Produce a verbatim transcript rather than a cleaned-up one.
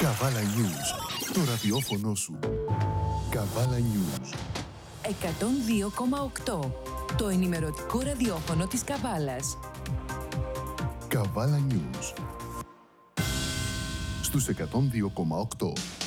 Καβάλα News. Το ραδιόφωνο σου. Καβάλα News. εκατόν δύο κόμμα οκτώ. Το ενημερωτικό ραδιόφωνο της Καβάλας. Καβάλα News. Στους εκατόν δύο κόμμα οκτώ.